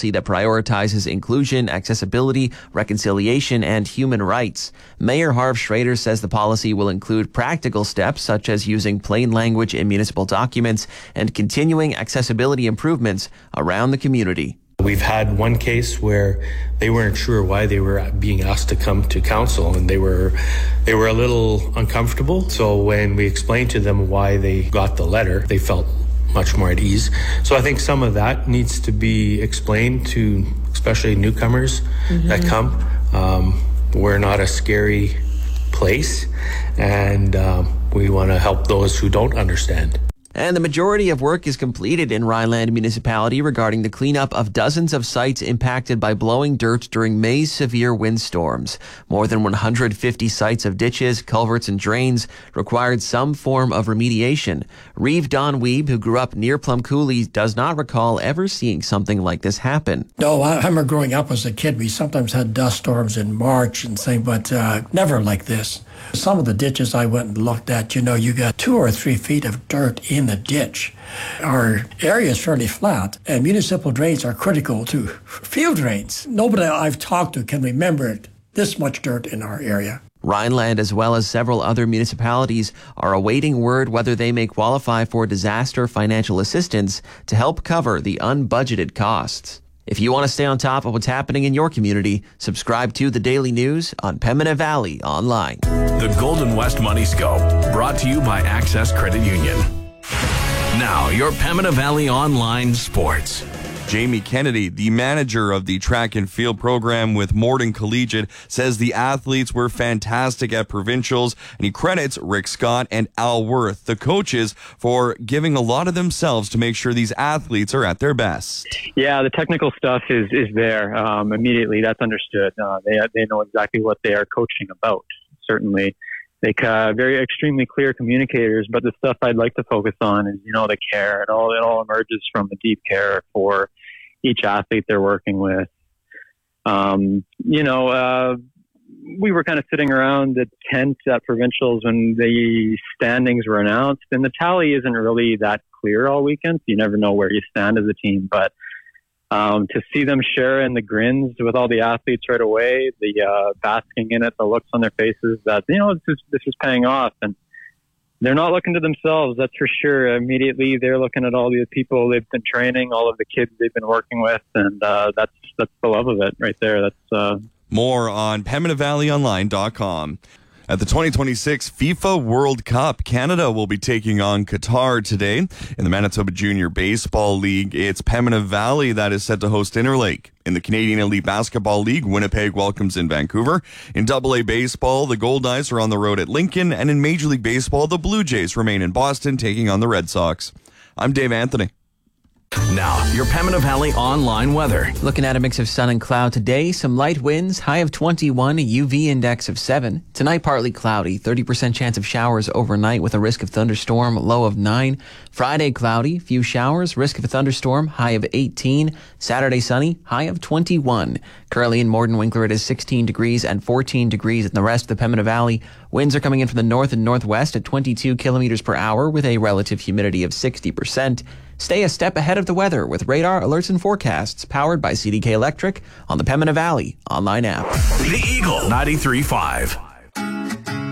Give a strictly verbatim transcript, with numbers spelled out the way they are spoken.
policy that prioritizes inclusion, accessibility, reconciliation, and human rights. Mayor Harv Schrader says the policy will include practical steps such as using plain language in municipal documents and continuing accessibility improvements around the community. We've had one case where they weren't sure why they were being asked to come to council, and they were they were a little uncomfortable. So when we explained to them why they got the letter, they felt much more at ease. So I think some of that needs to be explained to especially newcomers mm-hmm. that come. Um, we're not a scary place, and um, we want to help those who don't understand. And the majority of work is completed in Rhineland Municipality regarding the cleanup of dozens of sites impacted by blowing dirt during May's severe windstorms. More than one hundred fifty sites of ditches, culverts, and drains required some form of remediation. Reeve Don Weeb, who grew up near Plum Coulee, does not recall ever seeing something like this happen. No, I remember growing up as a kid, we sometimes had dust storms in March and things, but uh, never like this. Some of the ditches I went and looked at, you know, you got two or three feet of dirt in the ditch. Our area is fairly flat, and municipal drains are critical to field drains. Nobody I've talked to can remember this much dirt in our area. Rhineland, as well as several other municipalities, are awaiting word whether they may qualify for disaster financial assistance to help cover the unbudgeted costs. If you want to stay on top of what's happening in your community, subscribe to The Daily News on Pembina Valley Online. The Golden West Money Scope, brought to you by Access Credit Union. Now, your Pembina Valley Online Sports. Jamie Kennedy, the manager of the track and field program with Morden Collegiate, says the athletes were fantastic at provincials, and he credits Rick Scott and Al Worth, the coaches, for giving a lot of themselves to make sure these athletes are at their best. Yeah, the technical stuff is, is there um, immediately. That's understood. Uh, they they know exactly what they are coaching about, certainly. They uh, very extremely clear communicators, but the stuff I'd like to focus on is, you know, the care. It all, it all emerges from the deep care for each athlete they're working with. Um, you know, uh, we were kind of sitting around the tent at provincials when the standings were announced, and the tally isn't really that clear all weekend. So you never know where you stand as a team, but Um, to see them share in the grins with all the athletes right away, the uh, basking in it, the looks on their faces, that, you know, this is, this is paying off. And they're not looking to themselves, that's for sure. Immediately, they're looking at all the people they've been training, all of the kids they've been working with, and uh, that's that's the love of it right there. That's uh... More on Pembina Valley Online dot com. At the twenty twenty-six FIFA World Cup, Canada will be taking on Qatar today. In the Manitoba Junior Baseball League, it's Pembina Valley that is set to host Interlake. In the Canadian Elite Basketball League, Winnipeg welcomes in Vancouver. In Double A Baseball, the Goldeyes are on the road at Lincoln. And in Major League Baseball, the Blue Jays remain in Boston, taking on the Red Sox. I'm Dave Anthony. Now, your Pembina Valley online weather. Looking at a mix of sun and cloud today, some light winds, high of twenty-one, a U V index of seven. Tonight, partly cloudy, thirty percent chance of showers overnight with a risk of thunderstorm, low of nine. Friday, cloudy, few showers, risk of a thunderstorm, high of eighteen. Saturday, sunny, high of twenty-one. Currently in Morden Winkler, it is sixteen degrees and fourteen degrees in the rest of the Pembina Valley. Winds are coming in from the north and northwest at twenty-two kilometers per hour with a relative humidity of sixty percent. Stay a step ahead of the weather with radar alerts and forecasts powered by C D K Electric on the Pembina Valley online app. The Eagle ninety-three point five.